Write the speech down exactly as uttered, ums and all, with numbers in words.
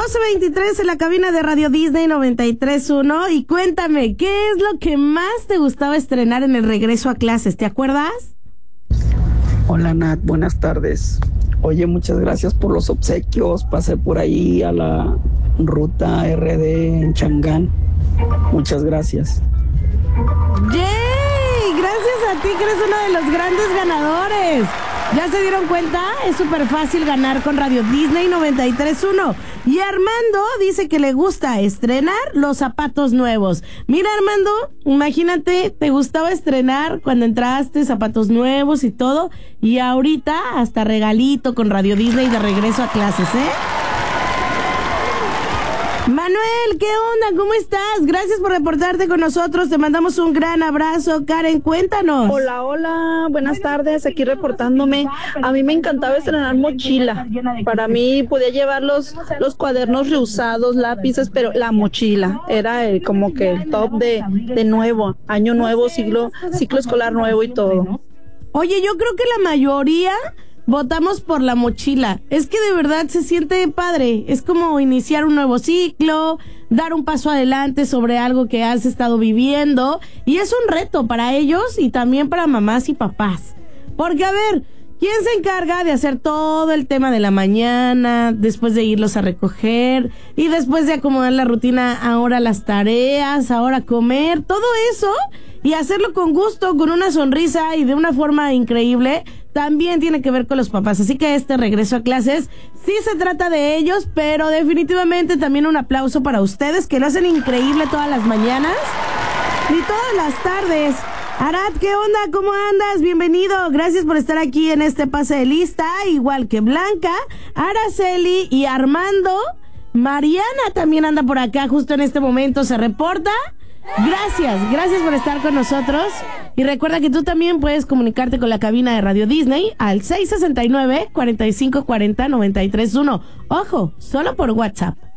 doce veintitrés en la cabina de Radio Disney noventa y tres punto uno. Y cuéntame, ¿qué es lo que más te gustaba estrenar en el regreso a clases? ¿Te acuerdas? Hola Nat, buenas tardes. Oye, muchas gracias por los obsequios. Pasé por ahí a la ruta R D en Changán. Muchas gracias. ¡Yay! Gracias a ti que eres uno de los grandes ganadores. ¿Ya se dieron cuenta? Es súper fácil ganar con Radio Disney noventa y tres punto uno. Y Armando dice que le gusta estrenar los zapatos nuevos. Mira, Armando, imagínate, te gustaba estrenar cuando entraste, zapatos nuevos y todo. Y ahorita hasta regalito con Radio Disney de regreso a clases, ¿eh? Manuel, ¿qué onda? ¿Cómo estás? Gracias por reportarte con nosotros. Te mandamos un gran abrazo. Karen, cuéntanos. Hola, hola. Buenas tardes. Aquí reportándome. A mí me encantaba estrenar mochila. Para mí podía llevar los, los cuadernos reusados, lápices, pero la mochila era el, como que el top de, de nuevo. Año nuevo, ciclo, ciclo escolar nuevo y todo. Oye, yo creo que la mayoría votamos por la mochila. Es que de verdad se siente padre. Es como iniciar un nuevo ciclo, dar un paso adelante sobre algo que has estado viviendo. Y es un reto para ellos y también para mamás y papás. Porque, a ver, ¿quién se encarga de hacer todo el tema de la mañana, después de irlos a recoger y después de acomodar la rutina, ahora las tareas, ahora comer, todo eso? Y hacerlo con gusto, con una sonrisa y de una forma increíble, también tiene que ver con los papás. Así que este regreso a clases sí se trata de ellos, pero definitivamente también un aplauso para ustedes que lo hacen increíble todas las mañanas y todas las tardes. Arad, ¿qué onda? ¿Cómo andas? Bienvenido. Gracias por estar aquí en este pase de lista, igual que Blanca, Araceli y Armando. Mariana también anda por acá justo en este momento, se reporta. Gracias, gracias por estar con nosotros. Y recuerda que tú también puedes comunicarte con la cabina de Radio Disney al seis sesenta y nueve, cuarenta y cinco cuarenta, noventa y tres punto uno. Ojo, solo por WhatsApp.